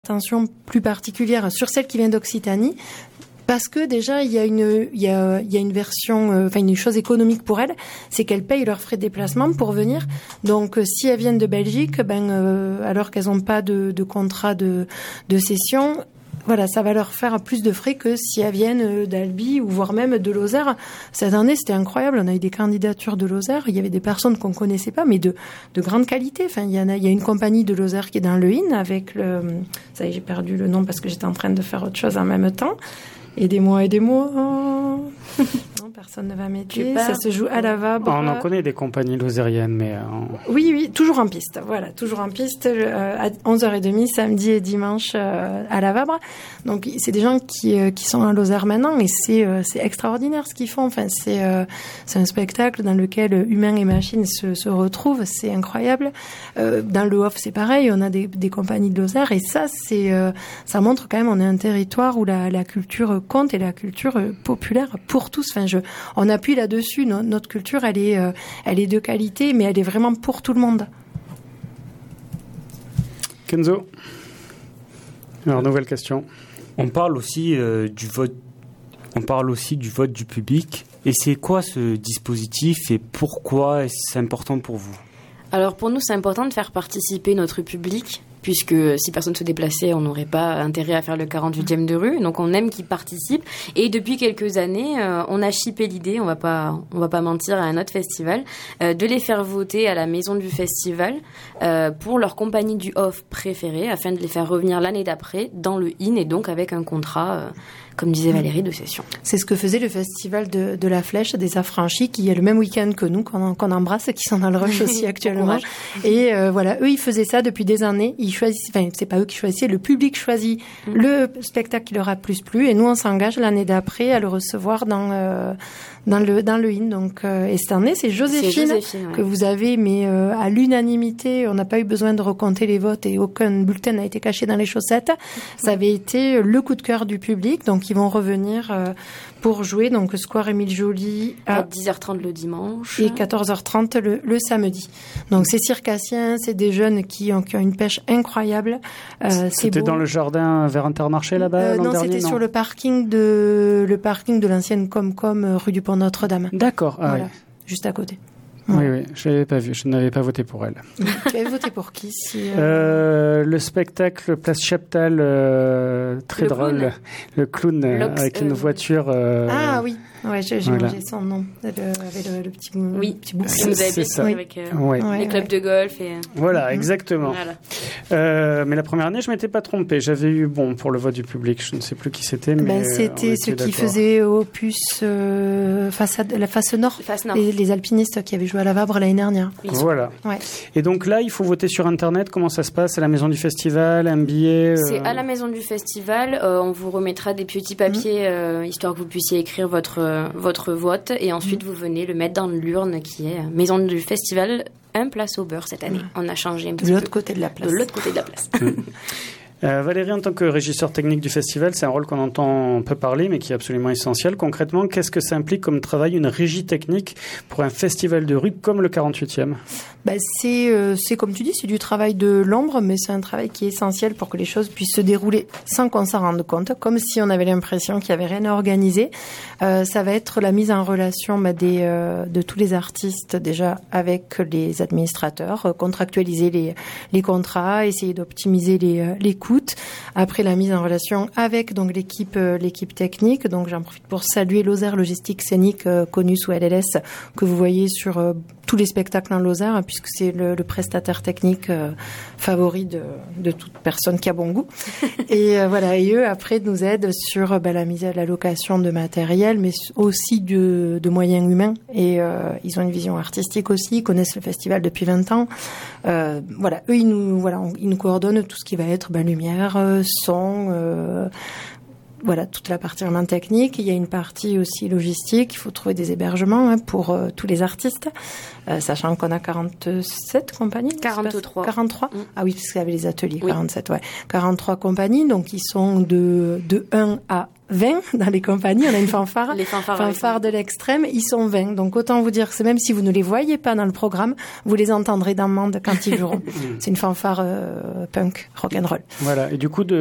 attention plus particulière sur celle qui vient d'Occitanie. Parce que déjà il y a une version, une chose économique pour elles, c'est qu'elles payent leurs frais de déplacement pour venir. Donc si elles viennent de Belgique, alors qu'elles n'ont pas de contrat de cession, voilà, ça va leur faire plus de frais que si elles viennent d'Albi ou voire même de Lozère. Cette année, c'était incroyable. On a eu des candidatures de Lozère. Il y avait des personnes qu'on connaissait pas, mais de grande qualité. Enfin, il y a une compagnie de Lozère qui est dans le IN avec ça y est, j'ai perdu le nom parce que j'étais en train de faire autre chose en même temps. Aidez-moi. Oh. Non, personne ne va m'aider. Ça se joue à la Vabre. On en connaît des compagnies lozériennes, mais... Oui, toujours en piste. Voilà, toujours en piste à 11h30, samedi et dimanche à la Vabre. Donc, c'est des gens qui sont à Lozère maintenant et c'est extraordinaire ce qu'ils font. Enfin, c'est un spectacle dans lequel humains et machines se retrouvent. C'est incroyable. Dans le off, c'est pareil. On a des compagnies de Lozère et ça montre quand même on est un territoire où la culture compte et la culture populaire pour tous. Enfin, on appuie là-dessus. Notre culture, elle est de qualité, mais elle est vraiment pour tout le monde. Kenzo. Alors, nouvelle question. On parle aussi du vote. On parle aussi du vote du public. Et c'est quoi ce dispositif et pourquoi c'est important pour vous ? Alors pour nous, c'est important de faire participer notre public, puisque si personne se déplaçait, on n'aurait pas intérêt à faire le 48e de rue. Donc on aime qu'ils participent. Et depuis quelques années, on a chippé l'idée, on va pas mentir, à un autre festival, de les faire voter à la maison du festival pour leur compagnie du off préférée, afin de les faire revenir l'année d'après dans le IN et donc avec un contrat... comme disait Valérie, de session. C'est ce que faisait le festival de la Flèche des Affranchis, qui est le même week-end que nous, qu'on embrasse, qui sont dans le rush aussi actuellement. Et voilà, eux, ils faisaient ça depuis des années. Ils choisissent, enfin, c'est pas eux qui choisissaient, le public choisit le spectacle qui leur a plus plu, et nous, on s'engage l'année d'après à le recevoir dans le IN. Donc, et cette année, c'est Joséphine que vous avez, mais à l'unanimité, on n'a pas eu besoin de recompter les votes et aucun bulletin n'a été caché dans les chaussettes. Ça avait été le coup de cœur du public, donc ils vont revenir pour jouer donc Square Émile Joly à 10h30 le dimanche et 14h30 le samedi. Donc c'est circassien, c'est des jeunes qui ont une pêche incroyable. C'était dans le jardin vers Intermarché là-bas non, dernier, c'était sur le parking de l'ancienne Comcom rue du Pont Notre-Dame. D'accord, voilà, ouais. Juste à côté. Oui, je l'avais pas vu. Je n'avais pas voté pour elle. Tu avais voté pour qui le spectacle Place Chaptal, très drôle. Clown. Le clown avec une voiture. Ah oui, ouais, j'ai mangé son nom. Avec le petit bout. Oui, petit bout. c'est ça. Avec les clubs de golf. Et... Voilà, exactement. Voilà. Mais la première année, je m'étais pas trompé. J'avais eu pour le vote du public. Je ne sais plus qui c'était, mais c'était ceux qui faisaient Opus la face nord. Les alpinistes qui avaient joué à la Vabre l'année dernière. Voilà. Ouais. Et donc là, il faut voter sur Internet. Comment ça se passe ? À la maison du festival, un billet C'est à la maison du festival. On vous remettra des petits papiers histoire que vous puissiez écrire votre vote. Et ensuite, vous venez le mettre dans l'urne qui est maison du festival, un place au beurre cette année. On a changé un petit peu. De l'autre côté de la place. De l'autre côté de la place. Valérie, en tant que régisseur technique du festival, c'est un rôle qu'on entend peu parler, mais qui est absolument essentiel. Concrètement, qu'est-ce que ça implique comme travail, une régie technique pour un festival de rue comme le 48e ? C'est comme tu dis, c'est du travail de l'ombre, mais c'est un travail qui est essentiel pour que les choses puissent se dérouler sans qu'on s'en rende compte, comme si on avait l'impression qu'il n'y avait rien à organiser. Ça va être la mise en relation de tous les artistes déjà avec les administrateurs, contractualiser les contrats, essayer d'optimiser les coûts. Après la mise en relation avec donc l'équipe technique, donc j'en profite pour saluer Lozère Logistique Scénique, connue sous LLS, que vous voyez sur tous les spectacles en Lozère, puisque c'est le prestataire technique favori de toute personne qui a bon goût. Et voilà, et eux après nous aident sur la mise à la location de matériel, mais aussi de moyens humains. Et ils ont une vision artistique aussi, ils connaissent le festival depuis 20 ans. Voilà, eux ils nous coordonnent tout ce qui va être lumière, son, voilà, toute la partie vraiment technique. Il y a une partie aussi logistique. Il faut trouver des hébergements pour tous les artistes, sachant qu'on a 47 compagnies. 43. 43. Ah oui, parce qu'il y avait les ateliers. Oui. 47, ouais. 43 compagnies, donc ils sont de 1 à 20 dans les compagnies. On a une fanfare. Les fanfare de l'extrême. Ils sont 20. Donc, autant vous dire que même si vous ne les voyez pas dans le programme, vous les entendrez dans Mende quand ils joueront. C'est une fanfare punk, rock'n'roll. Voilà. Et du coup,